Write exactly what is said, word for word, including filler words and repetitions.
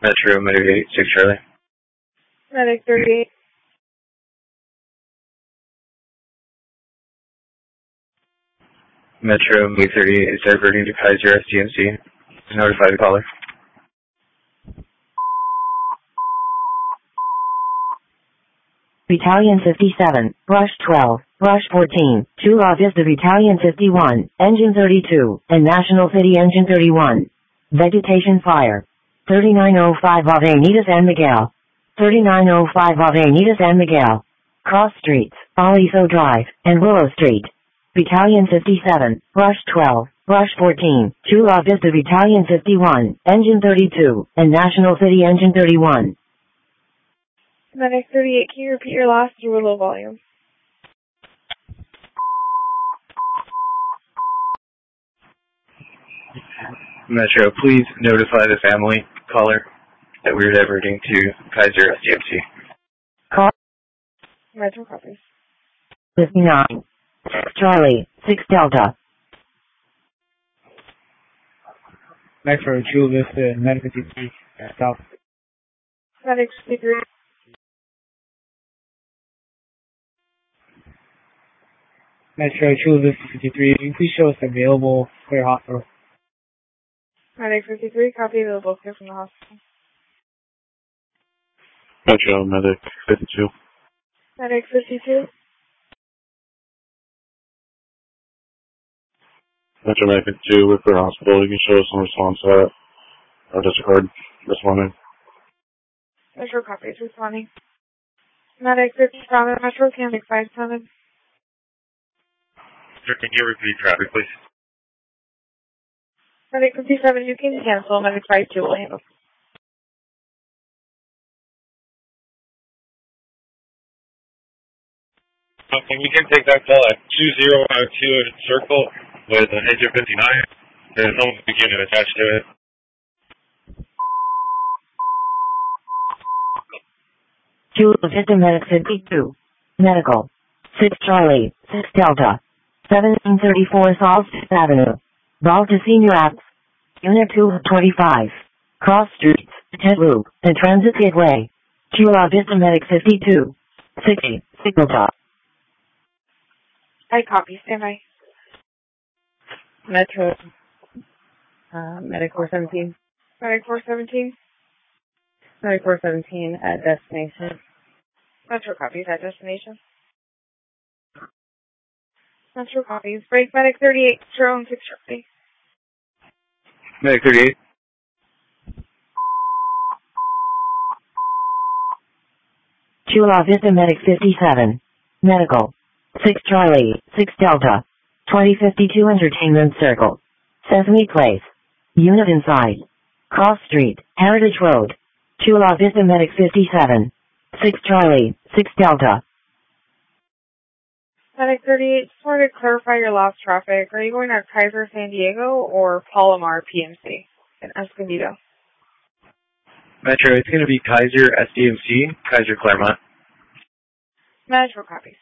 Metro, Medic eight, six Charlie. Medic thirty-eight. Metro, Medic thirty-eight is diverting to Kaiser S D M C. Notify the caller. Battalion fifty-seven, Rush twelve, Rush fourteen, Chula Vista Battalion fifty-one, Engine thirty-two, and National City Engine thirty-one. Vegetation fire. thirty-nine oh five Avenidas San Miguel. thirty-nine oh five Avenidas San Miguel. Cross Streets, Aliso Drive, and Willow Street. Battalion fifty-seven, Rush twelve, Rush fourteen, Chula Vista Battalion fifty-one, Engine thirty-two, and National City Engine thirty-one. Medic thirty-eight, can you repeat your last through a low volume? Metro, please notify the family caller that we're diverting to Kaiser S D M C. Call Metro copies. fifty-nine. Charlie, six Delta. Metro, Chula Vista, Medic fifty-three, South. Medic fifty-three. Metro, Chula Vista fifty-three, can you please show us available clear hospital? Medic fifty-three, copy available clear from the hospital. Metro, Medic fifty-two. Medic fifty-two. Metro, Medic fifty-two, we're clear hospital. You can show us some response to that. Or disregard responding. Metro copies responding. Medic fifty-seven, Metro, can make five seven. Sir, can you repeat traffic, please? Medic fifty-seven, you can cancel. Medic five two will handle. Okay, we can take that call at two zero five two Circle with an engine fifty-nine. There's no beginning attached to it. Chula Vista Medic fifty-two. Medical. six Charlie, six Delta. seventeen thirty-four South Fifth Avenue. Balta Senior Apps. Unit two twenty-five. Cross Streets, Ted Loop, and Transit Gateway. Chula Vista Medic fifty-two. sixty, Signal Top. I copy. Stand by. Metro, uh, Medic four seventeen. Medic four seventeen. Medic four seventeen at destination. Metro copies at destination. Metro copies. Break Medic thirty-eight, drone six Charlie. Medic thirty-eight. Chula Vista Medic fifty-seven. Medical. six Charlie, six Delta. twenty fifty-two Entertainment Circle. Sesame Place. Unit inside. Cross Street, Heritage Road. Chula Vista Medic fifty-seven. six Charlie, six Delta. Medic thirty-eight, just wanted to clarify your last traffic. Are you going to Kaiser San Diego or Palomar P M C in Escondido? Metro, it's going to be Kaiser S D M C, Kaiser Claremont. Metro copies.